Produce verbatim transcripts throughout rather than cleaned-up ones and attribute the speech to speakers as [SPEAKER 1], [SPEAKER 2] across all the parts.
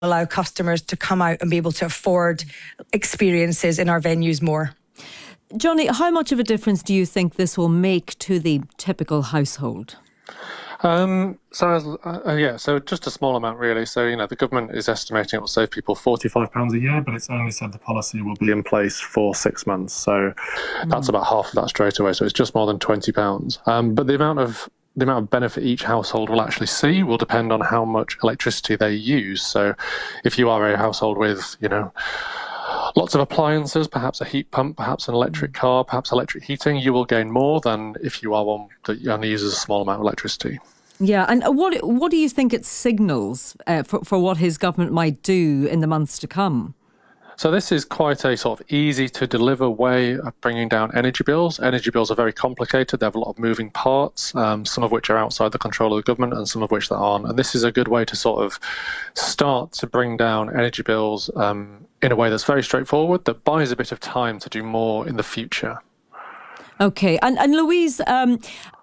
[SPEAKER 1] allow customers to come out and be able to afford experiences in our venues more.
[SPEAKER 2] Johnny, how much of a difference do you think this will make to the typical household?
[SPEAKER 3] Um, so, uh, yeah, so just a small amount really. So, you know, the government is estimating it will save people forty-five pounds a year, but it's only said the policy will be in place for six months. So mm. that's about half of that straight away. So it's just more than twenty pounds. Um, but the amount of the amount of benefit each household will actually see will depend on how much electricity they use. So if you are a household with, you know, lots of appliances, perhaps a heat pump, perhaps an electric car, perhaps electric heating, you will gain more than if you are one that only uses a small amount of electricity.
[SPEAKER 2] Yeah, and what what do you think it signals uh, for, for what his government might do in the months to come?
[SPEAKER 3] So this is quite a sort of easy to deliver way of bringing down energy bills. Energy bills are very complicated. They have a lot of moving parts, um, some of which are outside the control of the government and some of which that aren't. And this is a good way to sort of start to bring down energy bills um, in a way that's very straightforward, that buys a bit of time to do more in the future.
[SPEAKER 2] Okay, and, and Louise, um,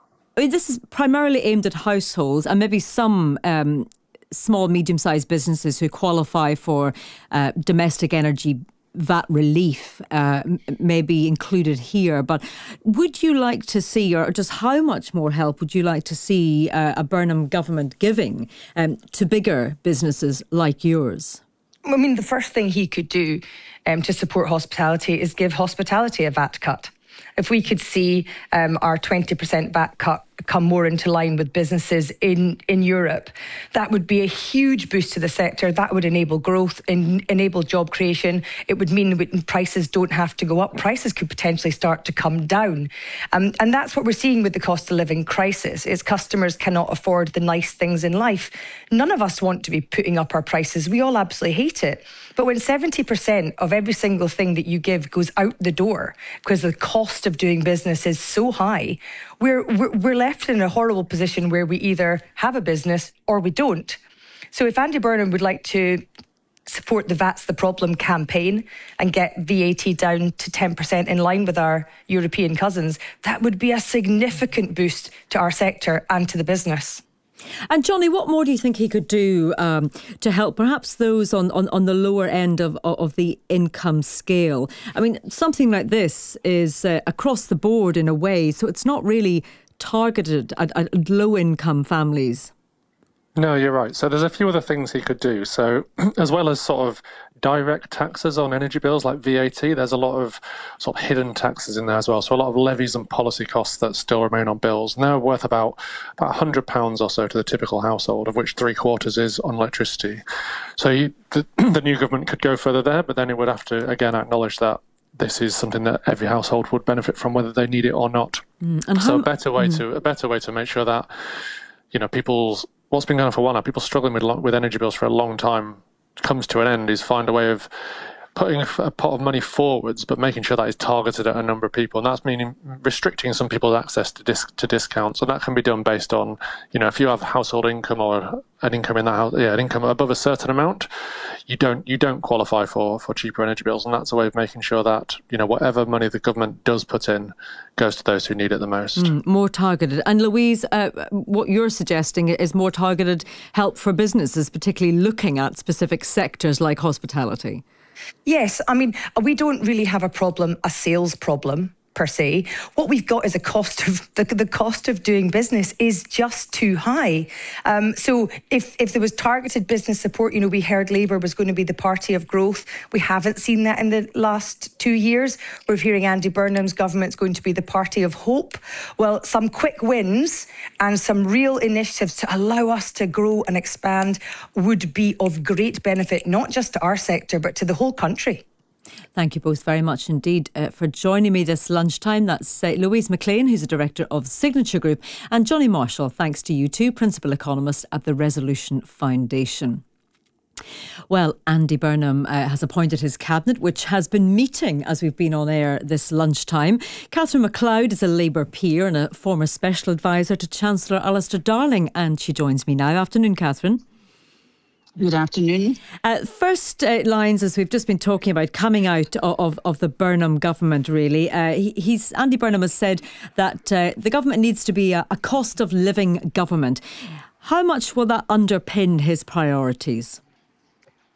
[SPEAKER 2] I mean, this is primarily aimed at households and maybe some um, small, medium-sized businesses who qualify for uh, domestic energy V A T relief uh, may be included here. But would you like to see, or just how much more help would you like to see uh, a Burnham government giving um, to bigger businesses like yours?
[SPEAKER 1] I mean, the first thing he could do um, to support hospitality is give hospitality a V A T cut. If we could see um, our twenty percent V A T cut come more into line with businesses in, in Europe, that would be a huge boost to the sector. That would enable growth, en- enable job creation. It would mean that prices don't have to go up. Prices could potentially start to come down. Um, and that's what we're seeing with the cost of living crisis, is customers cannot afford the nice things in life. None of us want to be putting up our prices. We all absolutely hate it. But when seventy percent of every single thing that you give goes out the door because the cost of doing business is so high, we're, we're, we're left in a horrible position where we either have a business or we don't. So if Andy Burnham would like to support the V A T's the Problem campaign and get V A T down to ten percent in line with our European cousins, that would be a significant boost to our sector and to the business.
[SPEAKER 2] And Johnny, what more do you think he could do um, to help perhaps those on, on, on the lower end of, of the income scale? I mean, something like this is uh, across the board in a way, so it's not really targeted at, at low-income families.
[SPEAKER 3] No, you're right. So there's a few other things he could do. So as well as sort of direct taxes on energy bills like V A T, there's a lot of sort of hidden taxes in there as well. So a lot of levies and policy costs that still remain on bills. And they're worth about, about one hundred pounds or so to the typical household, of which three quarters is on electricity. So you, the, the new government could go further there, but then it would have to, again, acknowledge that this is something that every household would benefit from, whether they need it or not. Mm, and so how, a better way mm. to a better way to make sure that, you know, people's what's been going on for a while now, people struggling with with energy bills for a long time, comes to an end, is find a way of putting a pot of money forwards, but making sure that is targeted at a number of people. And that's meaning restricting some people's access to dis- to discounts. And that can be done based on, you know, if you have household income or an income in that house, yeah, an income above a certain amount, you don't you don't qualify for, for cheaper energy bills. And that's a way of making sure that, you know, whatever money the government does put in goes to those who need it the most.
[SPEAKER 2] Mm, more targeted. And Louise, uh, what you're suggesting is more targeted help for businesses, particularly looking at specific sectors like hospitality.
[SPEAKER 1] Yes, I mean, we don't really have a problem, a sales problem per se. What we've got is a cost of the, the cost of doing business is just too high. Um, so if if there was targeted business support, you know, we heard Labour was going to be the party of growth. We haven't seen that in the last two years. We're hearing Andy Burnham's government's going to be the party of hope. Well, some quick wins and some real initiatives to allow us to grow and expand would be of great benefit, not just to our sector, but to the whole country.
[SPEAKER 2] Thank you both very much indeed uh, for joining me this lunchtime. That's uh, Louise McLean, who's a director of Signature Group, and Johnny Marshall, thanks to you too, principal economist at the Resolution Foundation. Well, Andy Burnham uh, has appointed his cabinet, which has been meeting as we've been on air this lunchtime. Catherine MacLeod is a Labour peer and a former special advisor to Chancellor Alistair Darling, and she joins me now. Afternoon, Catherine.
[SPEAKER 4] Good afternoon.
[SPEAKER 2] Uh, first uh, lines, as we've just been talking about, coming out of, of, of the Burnham government, really. Uh, he, he's Andy Burnham has said that uh, the government needs to be a, a cost of living government. How much will that underpin his priorities?